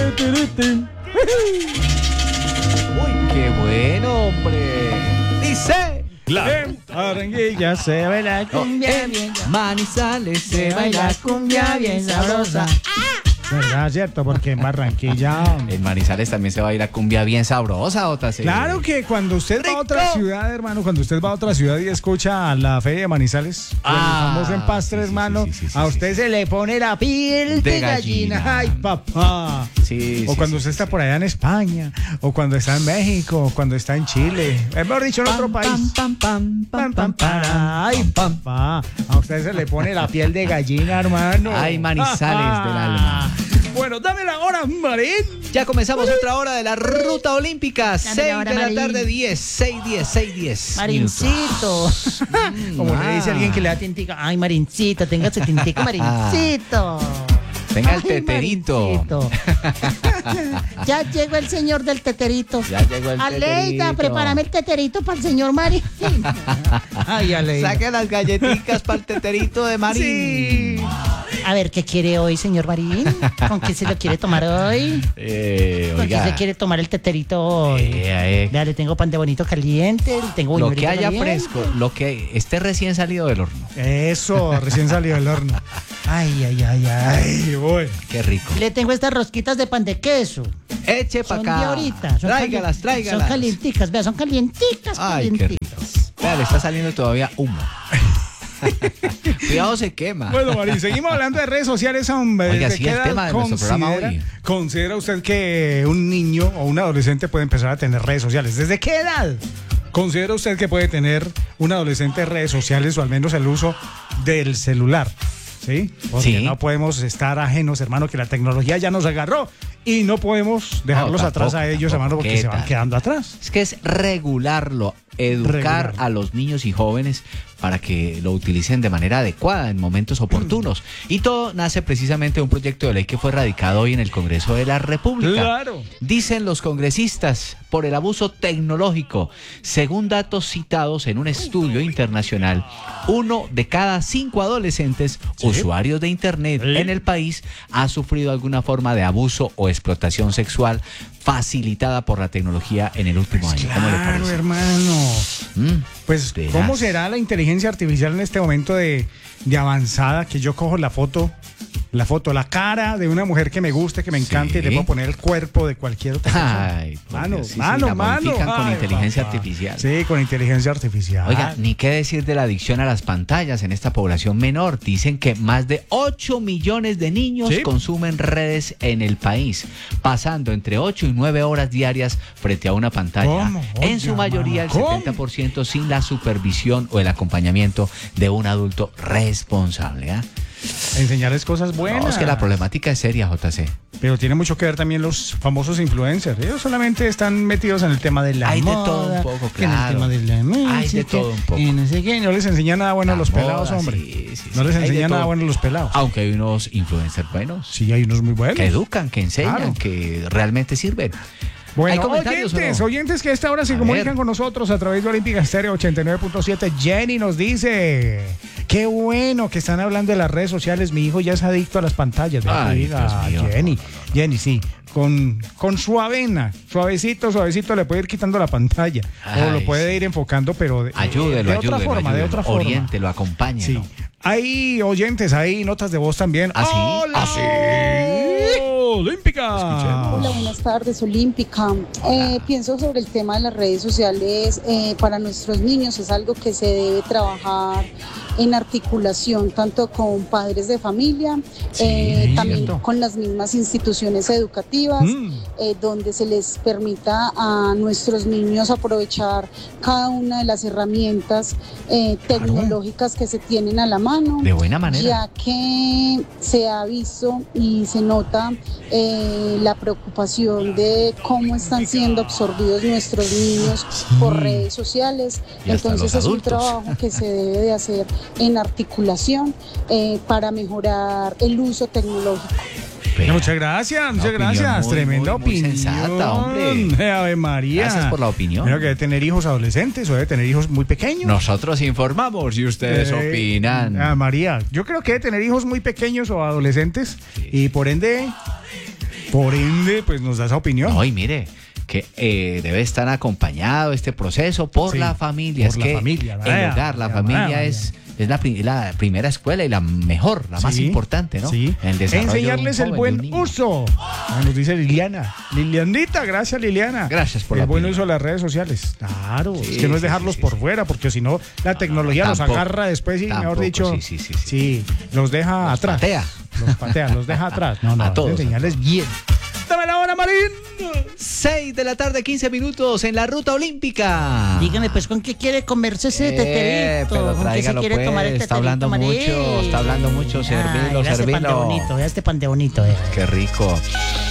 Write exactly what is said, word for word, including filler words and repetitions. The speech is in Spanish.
Uy, qué bueno, hombre. Dice. En Barranquilla se baila cumbia bien. Manizales se baila cumbia bien sabrosa. ¿Verdad, cierto? Porque en Barranquilla... En Manizales también se va a ir a cumbia bien sabrosa, Otase. Claro que cuando usted va a otra ciudad, hermano, cuando usted va a otra ciudad y escucha la Feria de Manizales, Ah, el famoso empastre, sí, sí, hermano, sí, sí, sí, a sí, usted sí, se sí. le pone la piel de, De gallina. gallina. Ay, papá. Sí, O sí, cuando sí, usted sí. está por allá en España, o cuando está en México, o cuando está en Chile, es mejor dicho, en otro país. Pam, pam, pam, Pam, pam, para. Ay, papá. A usted se le pone la piel de gallina, hermano. Ay, Manizales del alma. Bueno, dame la hora, Marín. Ya comenzamos otra hora de la ruta olímpica. Dame seis la hora, de la Marín. tarde, diez, seis, diez, seis, diez. Marincito. Como le dice ah. alguien que le da Tintica. Ay, Marincito, téngase tintico, Marincito. Tenga el Ay, teterito. Marincito. Ya llegó el señor del teterito. Ya llegó el Aleida, teterito. prepárame el teterito para el señor Marín. Ay, Aleida. Saque las galletitas para el teterito de Marín. Sí. A ver, ¿qué quiere hoy, señor Marín? ¿Con qué se lo quiere tomar hoy? Eh, ¿Con qué oiga. se quiere tomar el teterito hoy? Eh, eh. Vea, le tengo pan de bonito caliente, le tengo Lo buñuelito que haya caliente. fresco, lo que esté recién salido del horno. Eso, recién salió del horno. Ay, ay, ay, ay, voy. Qué rico. Le tengo estas rosquitas de pan de queso. Eche para Son de acá. ahorita. Son Tráigalas, cali- tráigalas. Son calienticas, vea, son calienticas, Ay, qué calienticas. ricos. Vea, le está saliendo todavía humo. Cuidado, se quema. Bueno, Marín, seguimos hablando de redes sociales, hombre. Oiga, ¿Desde sí, qué el edad tema de nuestro programa considera- hoy. ¿Considera usted que un niño o un adolescente puede empezar a tener redes sociales? ¿Desde qué edad considera usted que puede tener un adolescente redes sociales o al menos el uso del celular? ¿Sí? Porque Sí. no podemos estar ajenos, hermano, que la tecnología ya nos agarró y no podemos dejarlos No, atrás tampoco, a ellos, tampoco. hermano, porque ¿Qué se van tal? quedando atrás. Es que es regularlo, educar Regularlo. a los niños y jóvenes para que lo utilicen de manera adecuada en momentos oportunos. Y todo nace precisamente de un proyecto de ley que fue radicado hoy en el Congreso de la República. Claro. Dicen los congresistas, por el abuso tecnológico. Según datos citados en un estudio internacional, uno de cada cinco adolescentes usuarios de Internet Sí. en el país ha sufrido alguna forma de abuso o explotación sexual facilitada por la tecnología en el último año. ¿Cómo le Claro, parece? hermano. Mm, Pues, verás. ¿cómo será la inteligencia artificial en este momento de, de avanzada? Que yo cojo la foto, la foto, la cara de una mujer que me guste, que me encante, Sí. y le puedo poner el cuerpo de cualquier otra persona. Ay, por mano, Dios, sí, sí, mano, la mano. modifican con Ay, inteligencia papá. artificial. Sí, con inteligencia artificial. Oiga, ni qué decir de la adicción a las pantallas en esta población menor. Dicen que más de ocho millones de niños Sí. consumen redes en el país, pasando entre ocho y nueve horas diarias frente a una pantalla. ¿Cómo? En su Oiga, mayoría, el mano, ¿cómo? setenta por ciento sin la supervisión o el acompañamiento de un adulto responsable. ¿ah? Enseñarles cosas buenas. No, es que la problemática es seria, J C. Pero tiene mucho que ver también los famosos influencers. Ellos solamente están metidos en el tema de la Hay de moda, todo un poco, que en el claro. tema de la música, Hay de todo un poco. y no sé qué, no les enseña nada bueno a La los pelados, moda, hombre. sí, sí, no sí, les hay de enseña nada todo. bueno a los pelados. Aunque hay unos influencers buenos. Sí, hay unos muy buenos. Que educan, que enseñan, Claro. que realmente sirven. Bueno, ¿Hay comentarios oyentes, o no? oyentes que a esta hora se A comunican ver. con nosotros a través de Olímpica Estéreo ochenta y nueve punto siete. Jenny nos dice, qué bueno que están hablando de las redes sociales. Mi hijo ya es adicto a las pantallas. Vea que Ay, diga, Dios mío. Jenny, Jenny, sí. Con, con su avena, suavecito, suavecito, le puede ir quitando la pantalla. o Ay, lo puede sí. ir enfocando, pero de, Ayúdelo, de otra ayúdelo, forma, de ayúdelo. otra forma. Oriéntelo, acompáñelo. Sí. Hay oyentes, hay notas de voz también. ¿Ah, sí? ¡Hola! ¿Ah, sí? Olímpica. Hola, buenas tardes, Olímpica. Eh, pienso sobre el tema de las redes sociales eh, para nuestros niños. Es algo que se debe trabajar en articulación tanto con padres de familia, Sí, eh, también cierto. con las mismas instituciones educativas, Mm. eh, donde se les permita a nuestros niños aprovechar cada una de las herramientas eh, tecnológicas que se tienen a la mano. De buena manera. Ya que se ha visto y se nota eh, la preocupación de cómo están siendo absorbidos nuestros niños por redes sociales. Y hasta Entonces los es un adultos. trabajo que se debe de hacer en articulación eh, para mejorar el uso tecnológico. Vea. Muchas gracias, muchas opinión gracias. muy, Tremenda muy, muy opinión. sensata, hombre. Ave María. Gracias por la opinión. Creo que debe tener hijos adolescentes o debe tener hijos muy pequeños. Nosotros informamos y ustedes Eh, opinan. Ah, María, yo creo que debe tener hijos muy pequeños o adolescentes y por ende Por ende, pues nos da esa opinión. No, y mire, que eh, debe estar acompañado este proceso por Sí, la familia. por es la que familia, el vaya, hogar, la vaya, familia vaya. es, es la, pri- la primera escuela y la mejor, la más Sí, importante, ¿no? Sí. En el desarrollo de un Enseñarles el joven, de buen un niño. uso. Ah, nos dice Liliana. Lilianita, gracias Liliana. Gracias por el la buen opinión. uso de las redes sociales. Claro, Sí, es que no es sí, dejarlos sí, sí, por sí. fuera, porque si no, la tecnología los Tampoco, agarra después y, mejor tampoco, dicho, sí, sí, sí, sí. los deja Los atrás. patea. Los patea, los deja atrás. No, no, A todos, hay que enseñarles bien. ¡Dame la hora, Marín! seis de la tarde, quince minutos en la ruta olímpica. Dígame, pues, ¿con qué quiere comerse ese Eh, teterito? pero ¿Con qué se tráigalo, quiere pues, tomar el está teterito, hablando Marín? mucho, está hablando mucho, servilo, Ay, vea este pan de servilo. bonito, vea este pan de bonito. eh. Qué rico.